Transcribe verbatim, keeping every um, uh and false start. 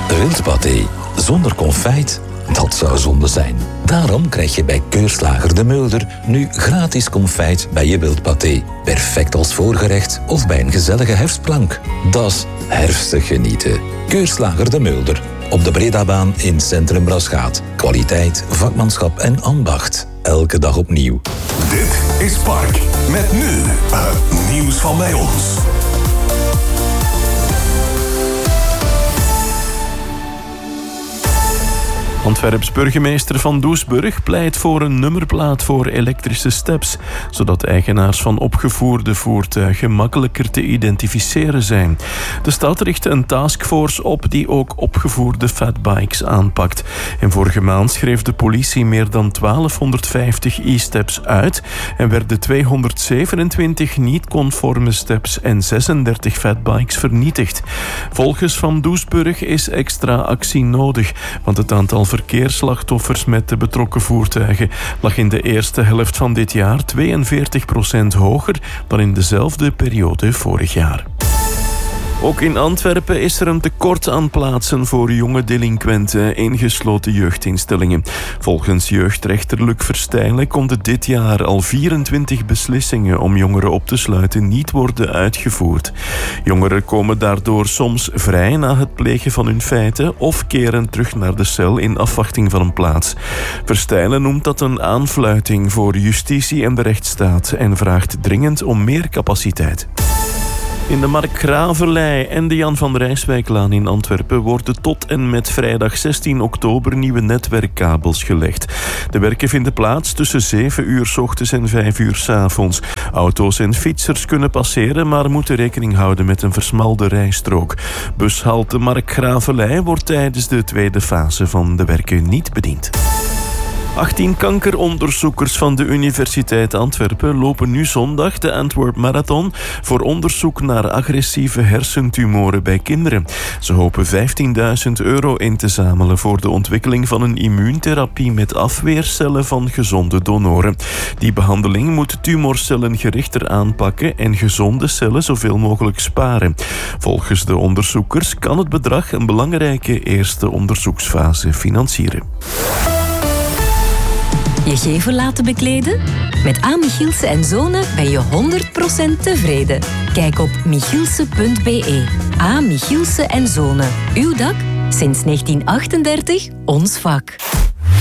Wildpaté zonder confijt, dat zou zonde zijn. Daarom krijg je bij Keurslager De Mulder nu gratis confijt bij je wildpaté. Perfect als voorgerecht of bij een gezellige herfstplank. Dat is herfstig genieten. Keurslager De Mulder. Op de Bredabaan in Centrum Braschaat. Kwaliteit, vakmanschap en ambacht. Elke dag opnieuw. Dit is Spark. Met nu het nieuws van bij ons. Antwerps burgemeester Van Doesburg pleit voor een nummerplaat voor elektrische steps, zodat eigenaars van opgevoerde voertuigen makkelijker te identificeren zijn. De stad richt een taskforce op die ook opgevoerde fatbikes aanpakt. En vorige maand schreef de politie meer dan twaalfhonderdvijftig e-steps uit en werden tweehonderdzevenentwintig niet-conforme steps en zesendertig fatbikes vernietigd. Volgens Van Doesburg is extra actie nodig, want het aantal verkeersslachtoffers met de betrokken voertuigen lag in de eerste helft van dit jaar tweeënveertig procent hoger dan in dezelfde periode vorig jaar. Ook in Antwerpen is er een tekort aan plaatsen voor jonge delinquenten in gesloten jeugdinstellingen. Volgens jeugdrechter Luc Verstijlen konden dit jaar al vierentwintig beslissingen om jongeren op te sluiten niet worden uitgevoerd. Jongeren komen daardoor soms vrij na het plegen van hun feiten of keren terug naar de cel in afwachting van een plaats. Verstijlen noemt dat een aanfluiting voor justitie en de rechtsstaat en vraagt dringend om meer capaciteit. In de Markgravenlei en de Jan van Rijswijklaan in Antwerpen worden tot en met vrijdag zestien oktober nieuwe netwerkkabels gelegd. De werken vinden plaats tussen zeven uur 's ochtends en vijf uur 's avonds. Auto's en fietsers kunnen passeren, maar moeten rekening houden met een versmalde rijstrook. Bushalte Markgravenlei wordt tijdens de tweede fase van de werken niet bediend. achttien kankeronderzoekers van de Universiteit Antwerpen lopen nu zondag de Antwerp Marathon voor onderzoek naar agressieve hersentumoren bij kinderen. Ze hopen vijftienduizend euro in te zamelen voor de ontwikkeling van een immuuntherapie met afweercellen van gezonde donoren. Die behandeling moet tumorcellen gerichter aanpakken en gezonde cellen zoveel mogelijk sparen. Volgens de onderzoekers kan het bedrag een belangrijke eerste onderzoeksfase financieren. Je gevel laten bekleden? Met A. Michielsen en Zonen ben je honderd procent tevreden. Kijk op michielsen punt b e. A. Michielsen en Zonen. Uw dak? Sinds negentien achtendertig ons vak.